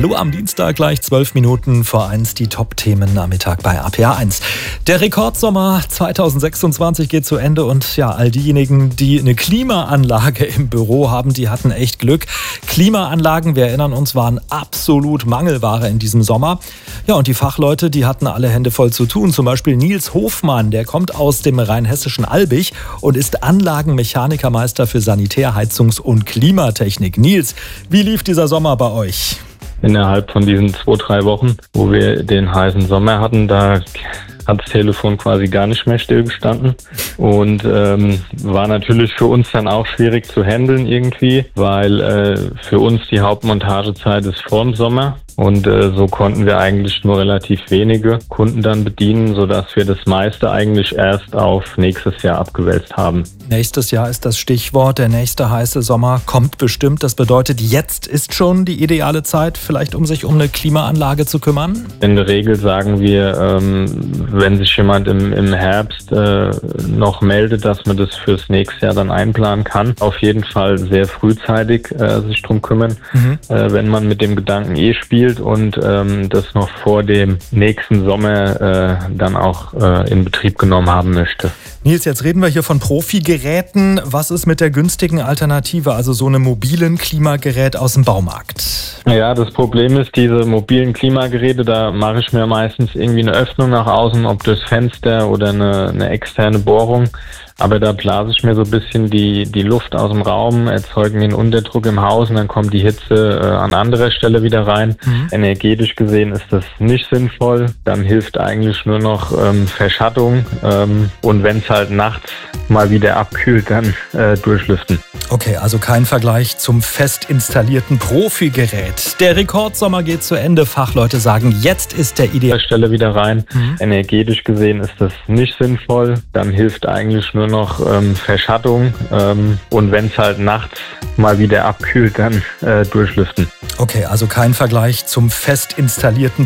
Hallo am Dienstag, gleich 12 Minuten vor 1, die Top-Themen am Mittag bei RPA1. Der Rekordsommer 2026 geht zu Ende und ja, all diejenigen, die eine Klimaanlage im Büro haben, die hatten echt Glück. Klimaanlagen, wir erinnern uns, waren absolut Mangelware in diesem Sommer. Ja, und die Fachleute, die hatten alle Hände voll zu tun. Zum Beispiel Nils Hofmann, der kommt aus dem rheinhessischen Albig und ist Anlagenmechanikermeister für Sanitär-, Heizungs- und Klimatechnik. Nils, wie lief dieser Sommer bei euch? Innerhalb von diesen 2-3 Wochen, wo wir den heißen Sommer hatten, da hat das Telefon quasi gar nicht mehr stillgestanden und war natürlich für uns dann auch schwierig zu handeln irgendwie, weil für uns die Hauptmontagezeit ist vor dem Sommer. Und so konnten wir eigentlich nur relativ wenige Kunden dann bedienen, sodass wir das meiste eigentlich erst auf nächstes Jahr abgewälzt haben. Nächstes Jahr ist das Stichwort. Der nächste heiße Sommer kommt bestimmt. Das bedeutet, jetzt ist schon die ideale Zeit, vielleicht um sich um eine Klimaanlage zu kümmern? In der Regel sagen wir, wenn sich jemand im Herbst noch meldet, dass man das fürs nächste Jahr dann einplanen kann, auf jeden Fall sehr frühzeitig sich drum kümmern, wenn man mit dem Gedanken spielt und das noch vor dem nächsten Sommer dann auch in Betrieb genommen haben möchte. Nils, jetzt reden wir hier von Profi-Geräten. Was ist mit der günstigen Alternative, also so einem mobilen Klimagerät aus dem Baumarkt? Ja, das Problem ist, diese mobilen Klimageräte, da mache ich mir meistens irgendwie eine Öffnung nach außen, ob durchs Fenster oder eine externe Bohrung. Aber da blase ich mir so ein bisschen die Luft aus dem Raum, erzeugen den Unterdruck im Haus und dann kommt die Hitze an anderer Stelle wieder rein. Energetisch gesehen ist das nicht sinnvoll. Dann hilft eigentlich nur noch Verschattung und wenn es halt nachts mal wieder abkühlt, dann durchlüften. Okay, also kein Vergleich zum fest installierten Profi-Gerät. Der Rekordsommer geht zu Ende. Fachleute sagen, jetzt ist der ideale Stelle wieder rein. Energetisch gesehen ist das nicht sinnvoll. Dann hilft eigentlich nur noch Verschattung und wenn es halt nachts mal wieder abkühlt, dann durchlüften. Okay, also kein Vergleich zum fest installierten